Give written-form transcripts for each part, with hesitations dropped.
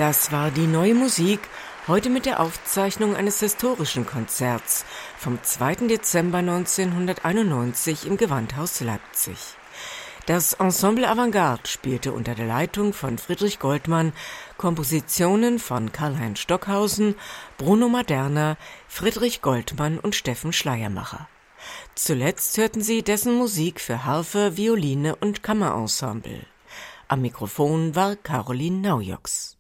Das war die neue Musik, heute mit der Aufzeichnung eines historischen Konzerts vom 2. Dezember 1991 im Gewandhaus Leipzig. Das Ensemble Avantgarde spielte unter der Leitung von Friedrich Goldmann Kompositionen von Karl-Heinz Stockhausen, Bruno Maderna, Friedrich Goldmann und Steffen Schleiermacher. Zuletzt hörten Sie dessen Musik für Harfe, Violine und Kammerensemble. Am Mikrofon war Caroline Naujoks.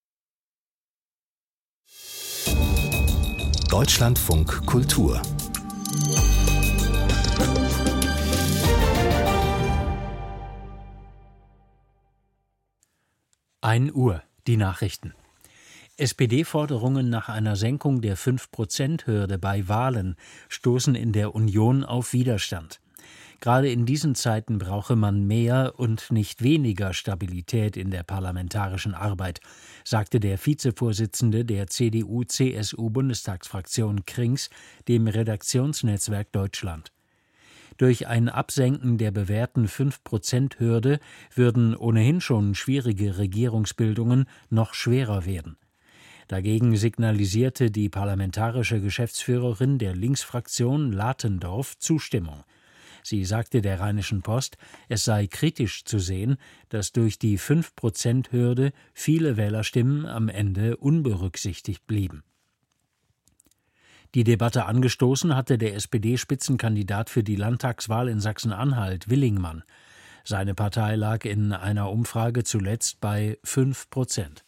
Deutschlandfunk Kultur. Uhr, die Nachrichten. SPD-Forderungen nach einer Senkung der 5%-Hürde bei Wahlen stoßen in der Union auf Widerstand. Gerade in diesen Zeiten brauche man mehr und nicht weniger Stabilität in der parlamentarischen Arbeit, sagte der Vizevorsitzende der CDU-CSU-Bundestagsfraktion Krings dem Redaktionsnetzwerk Deutschland. Durch ein Absenken der bewährten 5%-Hürde würden ohnehin schon schwierige Regierungsbildungen noch schwerer werden. Dagegen signalisierte die parlamentarische Geschäftsführerin der Linksfraktion Latendorf Zustimmung. Sie sagte der Rheinischen Post, es sei kritisch zu sehen, dass durch die 5%-Hürde viele Wählerstimmen am Ende unberücksichtigt blieben. Die Debatte angestoßen hatte der SPD-Spitzenkandidat für die Landtagswahl in Sachsen-Anhalt, Willingmann. Seine Partei lag in einer Umfrage zuletzt bei 5%.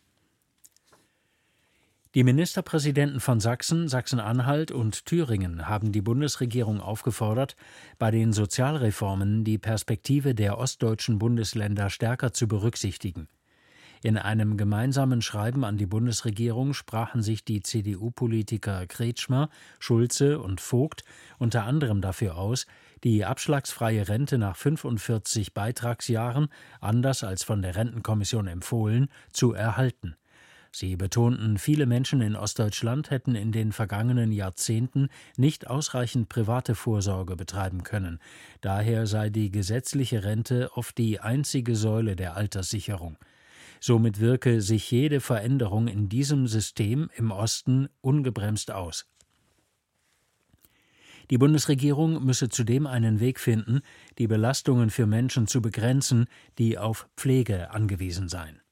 Die Ministerpräsidenten von Sachsen, Sachsen-Anhalt und Thüringen haben die Bundesregierung aufgefordert, bei den Sozialreformen die Perspektive der ostdeutschen Bundesländer stärker zu berücksichtigen. In einem gemeinsamen Schreiben an die Bundesregierung sprachen sich die CDU-Politiker Kretschmer, Schulze und Vogt unter anderem dafür aus, die abschlagsfreie Rente nach 45 Beitragsjahren, anders als von der Rentenkommission empfohlen, zu erhalten. Sie betonten, viele Menschen in Ostdeutschland hätten in den vergangenen Jahrzehnten nicht ausreichend private Vorsorge betreiben können. Daher sei die gesetzliche Rente oft die einzige Säule der Alterssicherung. Somit wirke sich jede Veränderung in diesem System im Osten ungebremst aus. Die Bundesregierung müsse zudem einen Weg finden, die Belastungen für Menschen zu begrenzen, die auf Pflege angewiesen seien.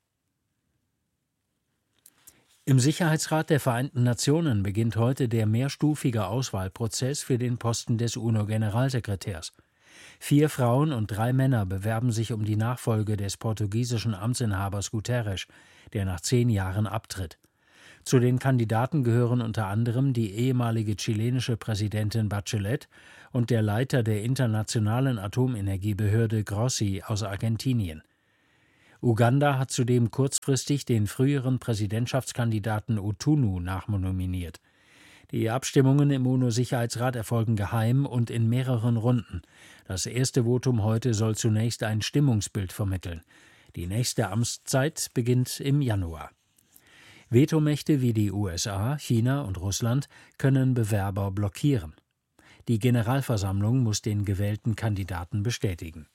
Im Sicherheitsrat der Vereinten Nationen beginnt heute der mehrstufige Auswahlprozess für den Posten des UNO-Generalsekretärs. 4 Frauen und 3 Männer bewerben sich um die Nachfolge des portugiesischen Amtsinhabers Guterres, der nach 10 Jahren abtritt. Zu den Kandidaten gehören unter anderem die ehemalige chilenische Präsidentin Bachelet und der Leiter der Internationalen Atomenergiebehörde Grossi aus Argentinien. Uganda hat zudem kurzfristig den früheren Präsidentschaftskandidaten Utunu nachnominiert. Die Abstimmungen im UNO-Sicherheitsrat erfolgen geheim und in mehreren Runden. Das erste Votum heute soll zunächst ein Stimmungsbild vermitteln. Die nächste Amtszeit beginnt im Januar. Vetomächte wie die USA, China und Russland können Bewerber blockieren. Die Generalversammlung muss den gewählten Kandidaten bestätigen.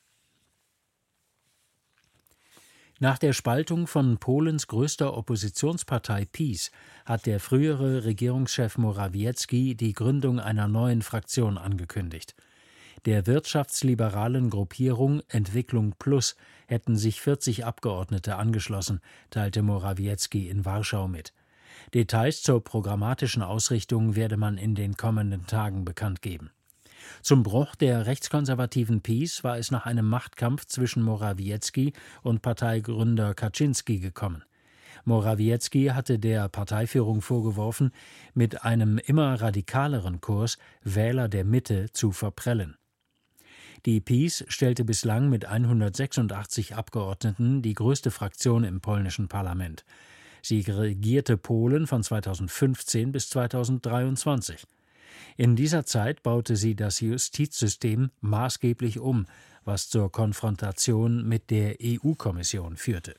Nach der Spaltung von Polens größter Oppositionspartei PiS hat der frühere Regierungschef Morawiecki die Gründung einer neuen Fraktion angekündigt. Der wirtschaftsliberalen Gruppierung Entwicklung Plus hätten sich 40 Abgeordnete angeschlossen, teilte Morawiecki in Warschau mit. Details zur programmatischen Ausrichtung werde man in den kommenden Tagen bekannt geben. Zum Bruch der rechtskonservativen PiS war es nach einem Machtkampf zwischen Morawiecki und Parteigründer Kaczynski gekommen. Morawiecki hatte der Parteiführung vorgeworfen, mit einem immer radikaleren Kurs Wähler der Mitte zu verprellen. Die PiS stellte bislang mit 186 Abgeordneten die größte Fraktion im polnischen Parlament. Sie regierte Polen von 2015 bis 2023. In dieser Zeit baute sie das Justizsystem maßgeblich um, was zur Konfrontation mit der EU-Kommission führte.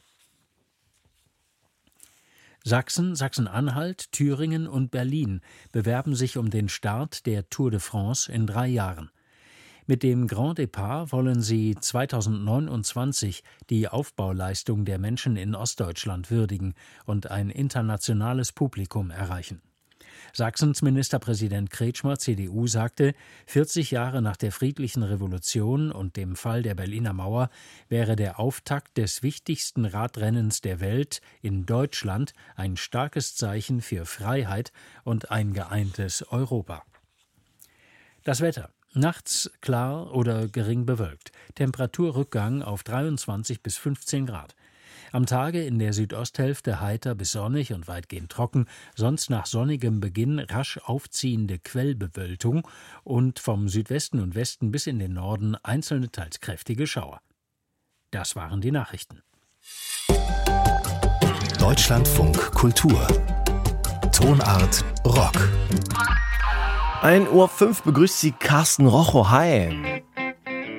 Sachsen, Sachsen-Anhalt, Thüringen und Berlin bewerben sich um den Start der Tour de France in 3 Jahren. Mit dem Grand Départ wollen sie 2029 die Aufbauleistung der Menschen in Ostdeutschland würdigen und ein internationales Publikum erreichen. Sachsens Ministerpräsident Kretschmer, CDU, sagte, 40 Jahre nach der friedlichen Revolution und dem Fall der Berliner Mauer wäre der Auftakt des wichtigsten Radrennens der Welt in Deutschland ein starkes Zeichen für Freiheit und ein geeintes Europa. Das Wetter. Nachts klar oder gering bewölkt. Temperaturrückgang auf 23 bis 15 Grad. Am Tage in der Südosthälfte heiter bis sonnig und weitgehend trocken, sonst nach sonnigem Beginn rasch aufziehende Quellbewölkung und vom Südwesten und Westen bis in den Norden einzelne teils kräftige Schauer. Das waren die Nachrichten. Deutschlandfunk Kultur. Tonart Rock. 1:05 Uhr begrüßt Sie Carsten Rochow. Hi.